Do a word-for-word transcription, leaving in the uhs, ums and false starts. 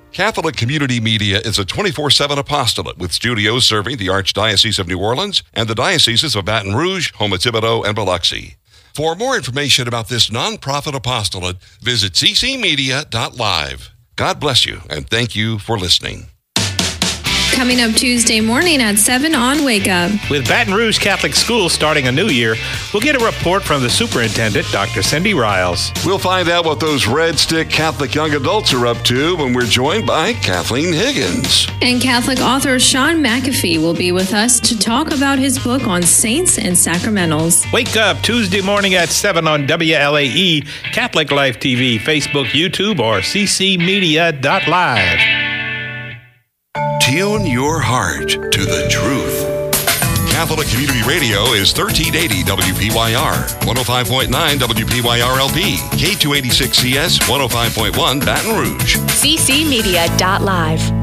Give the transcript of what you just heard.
Catholic Community Media is a twenty-four seven apostolate with studios serving the Archdiocese of New Orleans and the dioceses of Baton Rouge, Houma-Thibodaux, and Biloxi. For more information about this nonprofit apostolate, visit c c media dot live. God bless you, and thank you for listening. Coming up Tuesday morning at seven on Wake Up. With Baton Rouge Catholic Schools starting a new year, we'll get a report from the superintendent, Doctor Cindy Riles. We'll find out what those Red Stick Catholic young adults are up to when we're joined by Kathleen Higgins. And Catholic author Sean McAfee will be with us to talk about his book on saints and sacramentals. Wake Up Tuesday morning at seven on W L A E, Catholic Life T V, Facebook, YouTube, or c c media dot live. Tune your heart to the truth. Catholic Community Radio is thirteen eighty W P Y R, one oh five point nine W P Y R L P, K two eighty-six C S, one oh five point one Baton Rouge. c c media dot live.